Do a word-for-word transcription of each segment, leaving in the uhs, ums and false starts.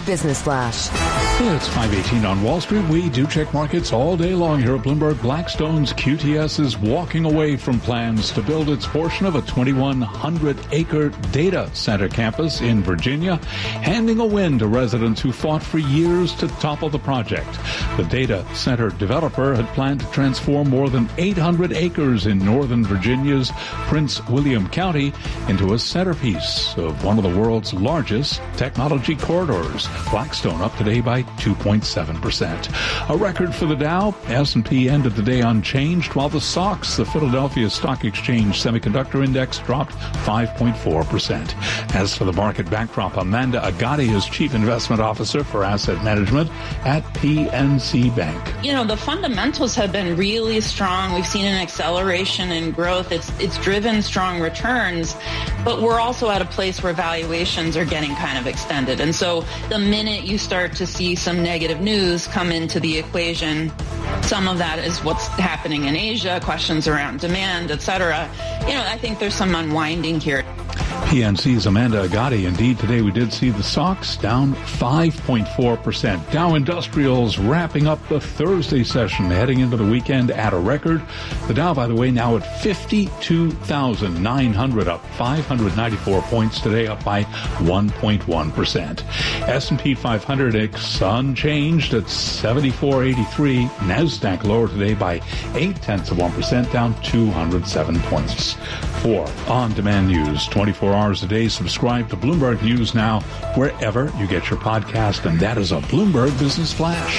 Business Flash. It's five eighteen on Wall Street. We do check markets all day long here at Bloomberg. Blackstone's Q T S is walking away from plans to build its portion of a twenty-one hundred acre data center campus in Virginia, handing a win to residents who fought for years to topple the project. The data center developer had planned to transform more than eight hundred acres in northern Virginia's Prince William County into a centerpiece of one of the world's largest technology corridors. Blackstone up today by two point seven percent. A record for the Dow. S and P ended the day unchanged, while the S O X, the Philadelphia Stock Exchange Semiconductor Index, dropped five point four percent. As for the market backdrop, Amanda Agati is Chief Investment Officer for Asset Management at P N C Bank. You know, the fundamentals have been really strong. We've seen an acceleration in growth. It's it's driven strong returns, but we're also at a place where valuations are getting kind of extended. And so the minute you start to see some negative news come into the equation, some of that is what's happening in Asia, questions around demand, et cetera. You know, I think there's some unwinding here. P N C's Amanda Agati. Indeed, today we did see the S O X down five point four percent. Dow Industrials wrapping up the Thursday session, heading into the weekend at a record. The Dow, by the way, now at fifty-two thousand nine hundred, up five hundred ninety-four points today, up by one point one percent. S and P five hundred unchanged at seventy-four eighty-three. NASDAQ lower today by eight tenths of one percent, down two hundred seven points. For on-demand news, twenty-four hours a day, subscribe to Bloomberg News Now wherever you get your podcast, and that is a Bloomberg Business Flash.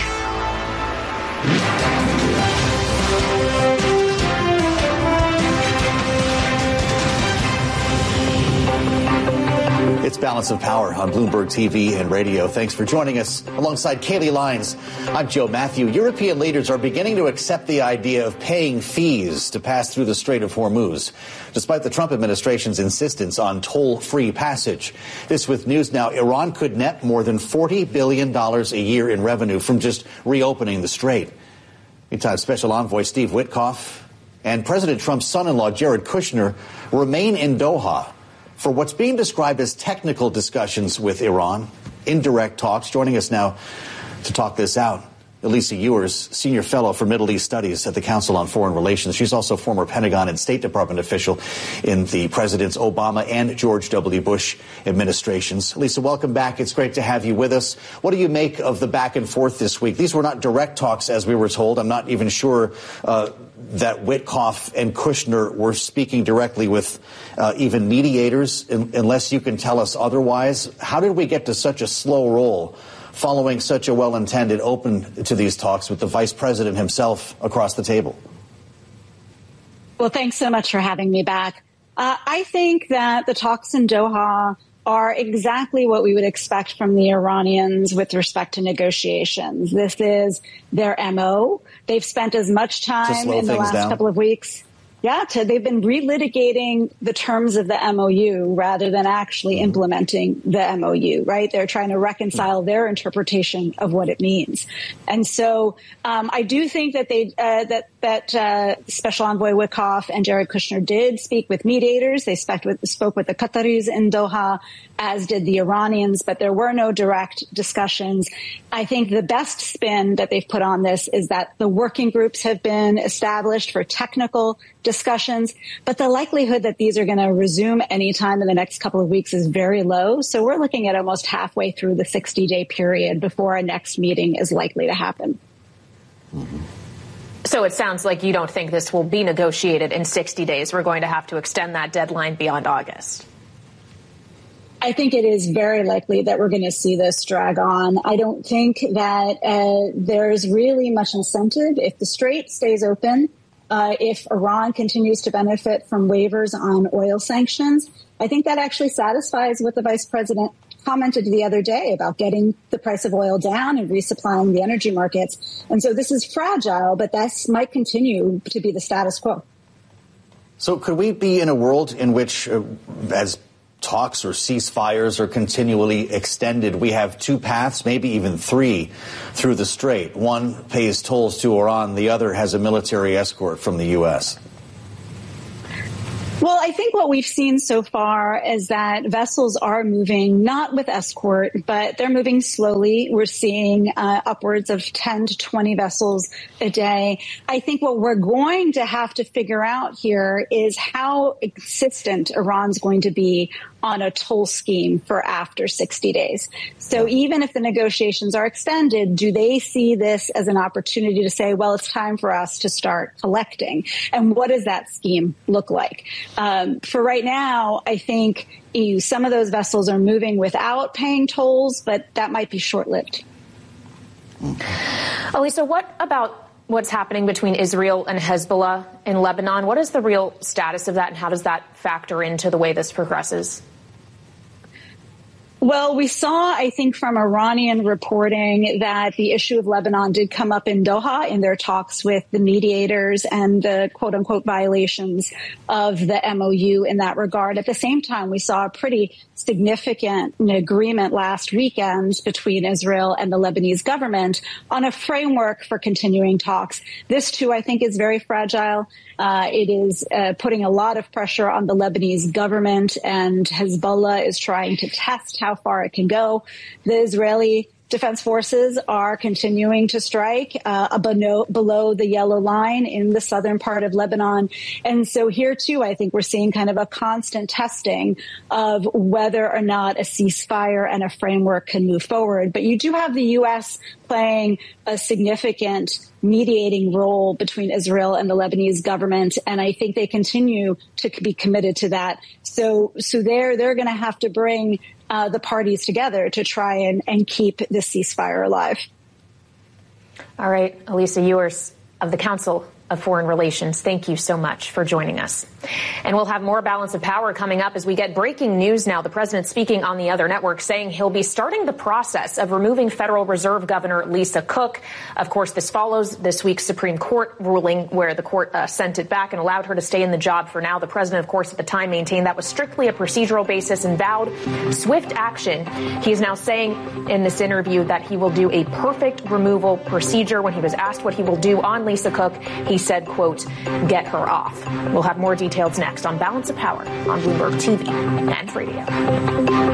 It's Balance of Power on Bloomberg T V and radio. Thanks for joining us. Alongside Kaylee Lyons, I'm Joe Matthew. European leaders are beginning to accept the idea of paying fees to pass through the Strait of Hormuz, despite the Trump administration's insistence on toll-free passage. This with news now, Iran could net more than forty billion dollars a year in revenue from just reopening the strait. Meantime, Special Envoy Steve Witkoff and President Trump's son-in-law Jared Kushner remain in Doha for what's being described as technical discussions with Iran, indirect talks. Joining us now to talk this out, Elisa Ewers, Senior Fellow for Middle East Studies at the Council on Foreign Relations. She's also former Pentagon and State Department official in the Presidents Obama and George W. Bush administrations. Elisa, welcome back. It's great to have you with us. What do you make of the back and forth this week? These were not direct talks, as we were told. I'm not even sure uh, that Witkoff and Kushner were speaking directly with uh, even mediators, in, unless you can tell us otherwise. How did we get to such a slow roll following such a well-intended open to these talks with the vice president himself across the table? Well, thanks so much for having me back. Uh, I think that the talks in Doha are exactly what we would expect from the Iranians with respect to negotiations. This is their M O. They've spent as much time in the last down. couple of weeks. Yeah, to, they've been relitigating the terms of the M O U rather than actually implementing the M O U, right? They're trying to reconcile their interpretation of what it means. And so um, I do think that they uh, that that uh, Special Envoy Witkoff and Jared Kushner did speak with mediators. They spoke with, spoke with the Qataris in Doha, as did the Iranians, but there were no direct discussions. I think the best spin that they've put on this is that the working groups have been established for technical discussions, but the likelihood that these are going to resume anytime in the next couple of weeks is very low. So we're looking at almost halfway through the sixty-day period before a next meeting is likely to happen. Mm-hmm. So it sounds like you don't think this will be negotiated in sixty days. We're going to have to extend that deadline beyond August. I think it is very likely that we're going to see this drag on. I don't think that uh, there's really much incentive. If the strait stays open, uh, if Iran continues to benefit from waivers on oil sanctions, I think that actually satisfies what the vice president commented the other day about getting the price of oil down and resupplying the energy markets. And so this is fragile, but this might continue to be the status quo. So could we be in a world in which, uh, as talks or ceasefires are continually extended, we have two paths, maybe even three, through the strait? One pays tolls to Iran, the other has a military escort from the U S. Well, I think what we've seen so far is that vessels are moving not with escort, but they're moving slowly. We're seeing uh, upwards of ten to twenty vessels a day. I think what we're going to have to figure out here is how insistent Iran's going to be on a toll scheme for after sixty days. So even if the negotiations are extended, do they see this as an opportunity to say, well, it's time for us to start collecting? And what does that scheme look like? Um, for right now, I think E U, some of those vessels are moving without paying tolls, but that might be short-lived. Elisa, what about what's happening between Israel and Hezbollah in Lebanon? What is the real status of that, and how does that factor into the way this progresses? Well, we saw, I think, from Iranian reporting that the issue of Lebanon did come up in Doha in their talks with the mediators and the quote-unquote violations of the M O U in that regard. At the same time, we saw a pretty significant agreement last weekend between Israel and the Lebanese government on a framework for continuing talks. This, too, I think, is very fragile. Uh, it is uh, putting a lot of pressure on the Lebanese government, and Hezbollah is trying to test how far it can go. The Israeli Defense Forces are continuing to strike uh, below, below the yellow line in the southern part of Lebanon. And so here, too, I think we're seeing kind of a constant testing of whether or not a ceasefire and a framework can move forward. But you do have the U S playing a significant mediating role between Israel and the Lebanese government. And I think they continue to be committed to that. So, so they're, they're going to have to bring Uh, the parties together to try and, and keep this ceasefire alive. All right, Elisa Ewers of the Council of Foreign Relations, thank you so much for joining us. And we'll have more Balance of Power coming up as we get breaking news now. The president speaking on the other network saying he'll be starting the process of removing Federal Reserve Governor Lisa Cook. Of course, this follows this week's Supreme Court ruling where the court uh, sent it back and allowed her to stay in the job for now. The president, of course, at the time maintained that was strictly a procedural basis and vowed swift action. He is now saying in this interview that he will do a perfect removal procedure. When he was asked what he will do on Lisa Cook, he said, quote, get her off. We'll have more details next on Balance of Power on Bloomberg T V and radio.